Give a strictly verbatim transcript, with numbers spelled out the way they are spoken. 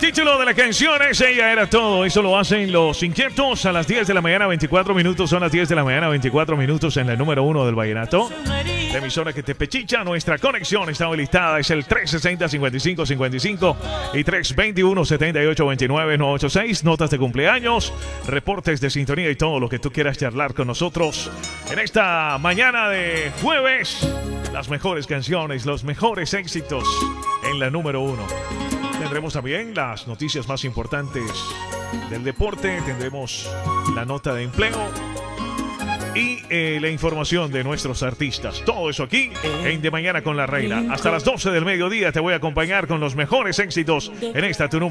título de la canción es Ella Era Todo. Eso lo hacen Los Inquietos a las diez de la mañana, veinticuatro minutos. Son las diez de la mañana, veinticuatro minutos en la número uno del vallenato. La emisora que te pechicha. Nuestra conexión está habilitada. Es el tres sesenta, cincuenta y cinco cincuenta y cinco y tres veintiuno, setenta y ocho veintinueve, nueve ochenta y seis. Notas de cumpleaños, reportes de sintonía y todo lo que tú quieras charlar con nosotros en esta mañana de jueves. Las mejores canciones, los mejores éxitos en la número uno. Tendremos también las noticias más importantes del deporte. Tendremos la nota de empleo y eh, la información de nuestros artistas. Todo eso aquí en De Mañana con la Reina. Hasta las doce del mediodía te voy a acompañar con los mejores éxitos en esta tu número.